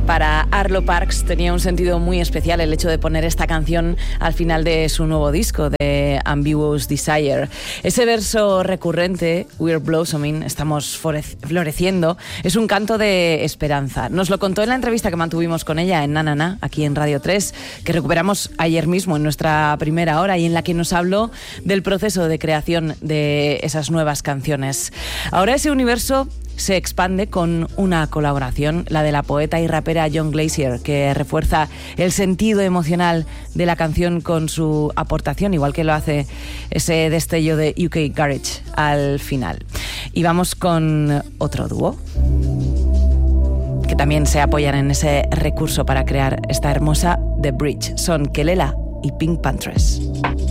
Para Arlo Parks tenía un sentido muy especial el hecho de poner esta canción al final de su nuevo disco, de Ambiguous Desire. Ese verso recurrente, We're Blossoming, estamos floreciendo, es un canto de esperanza. Nos lo contó en la entrevista que mantuvimos con ella en Na Na Na, aquí en Radio 3, que recuperamos ayer mismo en nuestra primera hora y en la que nos habló del proceso de creación de esas nuevas canciones. Ahora ese universo se expande con una colaboración, la de la poeta y rapera Jon Glacier, que refuerza el sentido emocional de la canción con su aportación, igual que lo hace ese destello de UK Garage al final. Y vamos con otro dúo que también se apoyan en ese recurso para crear esta hermosa The Bridge. Son Kelela y Pink Panthers.